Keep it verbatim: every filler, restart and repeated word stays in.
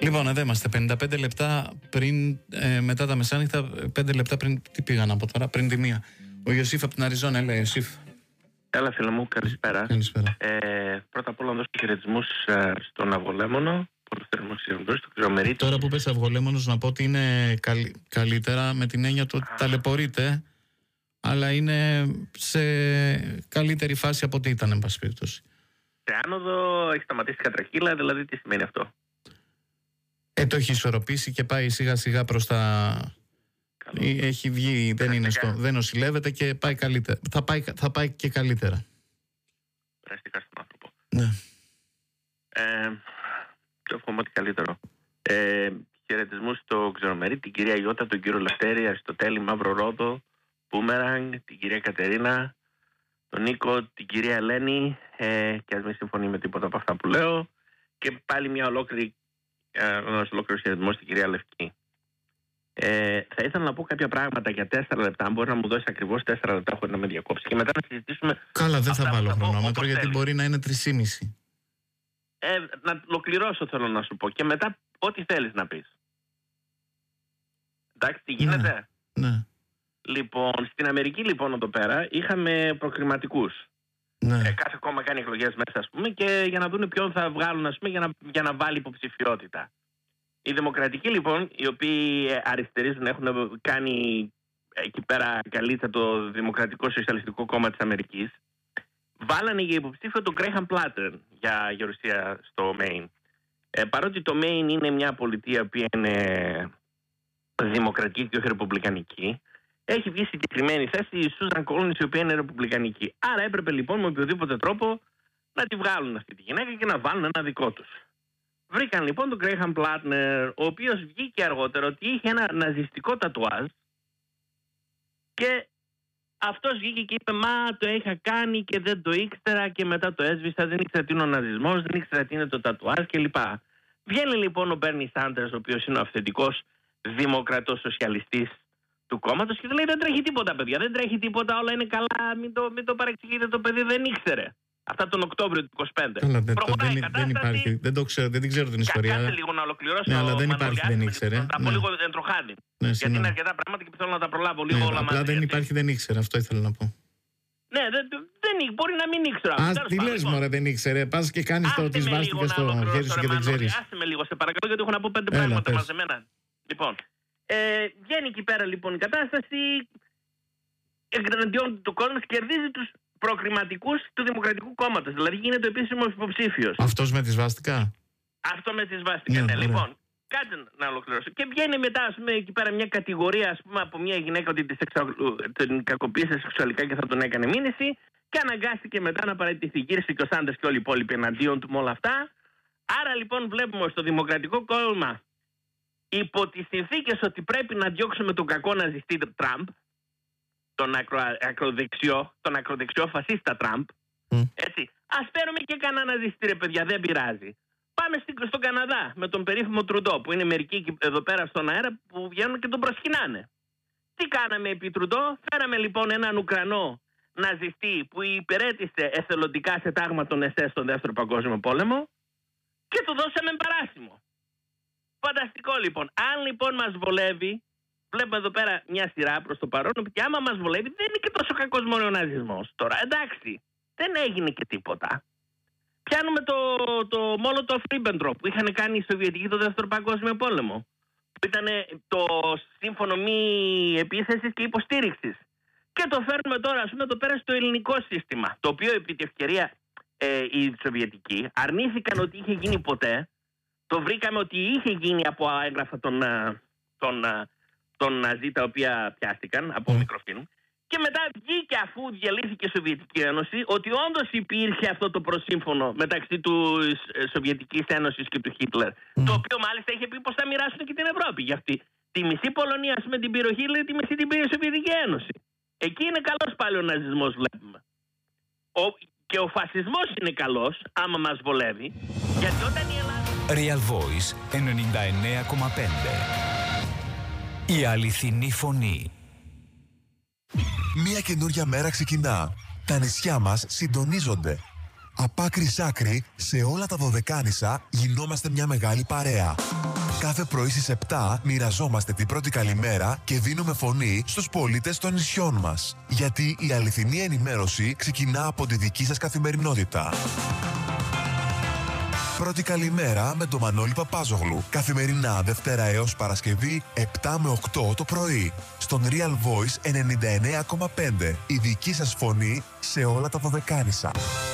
Λοιπόν, εδώ είμαστε πενήντα πέντε λεπτά πριν, ε, μετά τα μεσάνυχτα, πέντε λεπτά πριν, τι πήγαν από τώρα, πριν τη μία. Ο Ιωσήφ από την Αριζόνα, έλα Ιωσήφ. Έλα φίλε μου, καλησπέρα. Καλησπέρα. Ε, πρώτα απ' όλα να δώσω χαιρετισμούς ε, στον Αυγολέμονο, πολύ θερμός χαιρετισμούς, στον Ξηρομερίτη. Τώρα που πες Αυγολέμονος, να πω ότι είναι καλ, καλύτερα με την έννοια του ότι ταλαιπωρείται, αλλά είναι σε καλύτερη φάση από ό,τι ήταν, εν πάση περιπτώσει. Σε άνοδο έχει σταματήσει η κατρακύλα, δηλαδή τι σημαίνει αυτό? Ε, το έχει ισορροπήσει και πάει σιγά σιγά προς τα... Καλό. Έχει βγει, δεν, είναι στο, δεν νοσηλεύεται και πάει καλύτερα. Θα πάει, θα πάει και καλύτερα. Περαστικά στον άνθρωπο. Ναι. Ε, το εύχομαι ότι καλύτερο. Ε, χαιρετισμούς στο Ξηρομερίτη, την κυρία Ιώτα, τον κύριο Λευτέρη, Αριστοτέλη, Μαύρο Ρόδο, Μπούμεραγκ, την κυρία Κατερίνα, τον Νίκο, την κυρία Ελένη, ε, και ας μην συμφωνεί με τίποτα από αυτά που λέω, και πάλι μια ολόκληρη, ένας ολόκληρος χαιρετισμός στην κυρία Λευκή. Ε, θα ήθελα να πω κάποια πράγματα για τέσσερα λεπτά. Αν μπορεί να μου δώσει ακριβώς τέσσερα λεπτά χωρίς να με διακόψει, και μετά να συζητήσουμε. Καλά, δεν θα βάλω θα χρονόμετρο γιατί θέλεις. Μπορεί να είναι τρεις και μισή. Ε, να ολοκληρώσω θέλω να σου πω, και μετά ό,τι θέλεις να πεις. Εντάξει, τι γίνεται? Ναι. ναι. Λοιπόν, στην Αμερική λοιπόν εδώ πέρα είχαμε προκριματικούς. Ναι. Ε, κάθε κόμμα κάνει εκλογές μέσα, ας πούμε, και για να δουν ποιον θα βγάλουν, ας πούμε, για να, για να βάλει υποψηφιότητα. Οι Δημοκρατικοί λοιπόν, οι οποίοι αριστερίζουν, έχουν κάνει εκεί πέρα καλίτσα το Δημοκρατικό Σοσιαλιστικό Κόμμα της Αμερικής, βάλανε για υποψήφιο τον Graham Platten για γερουσία στο Maine. Ε, παρότι το Maine είναι μια πολιτεία που είναι δημοκρατική και όχι ρεπουμπλικανική, έχει βγει συγκεκριμένη θέση η Susan Collins, η οποία είναι ρεπουμπλικανική. Άρα έπρεπε λοιπόν με οποιοδήποτε τρόπο να τη βγάλουν αυτή τη γυναίκα και να βάλουν ένα δικό τους. Βρήκαν λοιπόν τον Graham Platten, ο οποίος βγήκε αργότερα ότι είχε ένα ναζιστικό τατουάζ, και αυτός βγήκε και είπε «Μα το είχα κάνει και δεν το ήξερα και μετά το έσβησα, δεν ήξερα τι είναι ο ναζισμός, δεν ήξερα τι είναι το τατουάζ» κλπ. Βγαίνει λοιπόν ο Μπέρνι Σάντερς, ο οποίος είναι ο αυθεντικός δημοκρατός σοσιαλιστής του κόμματος, και λέει «Δεν τρέχει τίποτα, παιδιά, δεν τρέχει τίποτα, όλα είναι καλά, μην το, μην το παρεξηγείτε, το παιδί δεν ήξερε». Αυτά τον Οκτώβριο του είκοσι πέντε. Καλά, δεν, το, δεν, δεν υπάρχει. Δεν, το ξέρω, δεν την ξέρω την ιστορία. Κάτσε λίγο να ολοκληρώσω. Ναι, αλλά δεν υπάρχει, δεν ήξερε. Θα πω ναι. λίγο εντροχάδι. Ναι, γιατί είναι αρκετά πράγματα και θέλω να τα προλάβω λίγο, ναι, όλα απλά μαζί. Δεν γιατί... υπάρχει, δεν ήξερε. Αυτό ήθελα να πω. Ναι, δεν, δεν, μπορεί να μην ήξερα. Α, τι λες λοιπόν. Μωρέ, δεν ήξερε. Πας και κάνεις το ότι σβάστηκε στο χέρι σου και δεν ξέρεις. Άσε με λίγο, σε παρακαλώ, γιατί έχω να πω πέντε Έλα, πράγματα πες. μαζεμένα. Λοιπόν, ε, βγαίνει εκεί πέρα λοιπόν η κατάσταση. Εναντιόν του κόσμου κερδίζει τους προκριματικούς του Δημοκρατικού Κόμματος. Δηλαδή γίνεται ο επίσημος υποψήφιος. Αυτός με τη σβάστηκα. Αυτό με τη σβάστηκα. Ναι, ναι. Λοιπόν, κάτσε να ολοκληρώσω. Και βγαίνει μετά, ας πούμε, εκεί πέρα μια κατηγορία, ας πούμε, από μια γυναίκα ότι την κακοποίησε σεξουαλικά και θα τον έκανε μήνυση, και αναγκάστηκε μετά να παραιτηθεί. Γύρισε και ο Σάντερς και όλοι οι υπόλοιποι εναντίον του με όλα αυτά. Άρα λοιπόν βλέπουμε στο Δημοκρατικό Κόμμα, υπό τις συνθήκες ότι πρέπει να διώξουμε τον κακό ναζιστή Τραμπ, τον ακρο, ακροδεξιό, τον ακροδεξιό φασίστα Τραμπ, mm. έτσι, ας φέρουμε και κανένα ναζιστή, ρε παιδιά, δεν πειράζει. Πάμε στον Καναδά με τον περίφημο Τρουντό, που είναι μερικοί εδώ πέρα στον αέρα που βγαίνουν και τον προσκυνάνε. Τι κάναμε επί Τρουντό? Φέραμε λοιπόν έναν Ουκρανό ναζιστή που υπηρέτησε εθελοντικά σε τάγμα των ες ες στον Δεύτερο Παγκόσμιο Πόλεμο, και του δώσαμε παράσημο. Φανταστικό λοιπόν. Αν λοιπόν μας βολεύει, βλέπουμε εδώ πέρα μια σειρά προς το παρόν, και άμα μας βολεύει δεν είναι και τόσο κακός μόνο ο ναζισμός. Τώρα εντάξει, δεν έγινε και τίποτα. Πιάνουμε το, το Μόλοτοφ-Ρίμπεντροπ που είχαν κάνει οι Σοβιετικοί το Δεύτερο Παγκόσμιο Πόλεμο, που ήταν το σύμφωνο μη επίθεσης και υποστήριξης. Και το φέρνουμε τώρα, ας πούμε, εδώ πέρα στο ελληνικό σύστημα, το οποίο επί τη ευκαιρία ε, οι Σοβιετικοί αρνήθηκαν ότι είχε γίνει ποτέ. Το βρήκαμε ότι είχε γίνει από έγγραφα των, των, των Ναζί, τα οποία πιάστηκαν από mm. μικροφίλμ. Και μετά βγήκε, αφού διαλύθηκε η Σοβιετική Ένωση, ότι όντως υπήρχε αυτό το προσύμφωνο μεταξύ της Σοβιετικής Ένωσης και του Χίτλερ. Mm. Το οποίο μάλιστα είχε πει πως θα μοιράσουν και την Ευρώπη. Για αυτή τη μισή Πολωνία με την πήρε ο Χίτλερ, τη μισή την πήρε η Σοβιετική Ένωση. Εκεί είναι καλός πάλι ο ναζισμός, βλέπουμε. Ο, και ο φασισμός είναι καλός, άμα μας βολεύει, γιατί όταν η Ελλάδα... Real Voice ενενήντα εννέα κόμμα πέντε. Η αληθινή φωνή. Μια καινούρια μέρα ξεκινά. Τα νησιά μας συντονίζονται. Απ' άκρη σ' άκρη, σε όλα τα Δωδεκάνησα γινόμαστε μια μεγάλη παρέα. Κάθε πρωί στις επτά μοιραζόμαστε την πρώτη καλημέρα και δίνουμε φωνή στους πολίτες των νησιών μας. Γιατί η αληθινή ενημέρωση ξεκινά από τη δική σας καθημερινότητα. Πρώτη καλημέρα με τον Μανώλη Παπάζογλου. Καθημερινά Δευτέρα έως Παρασκευή επτά με οκτώ το πρωί. Στον Real Voice ενενήντα εννέα κόμμα πέντε. Η δική σας φωνή σε όλα τα Δωδεκάνησα.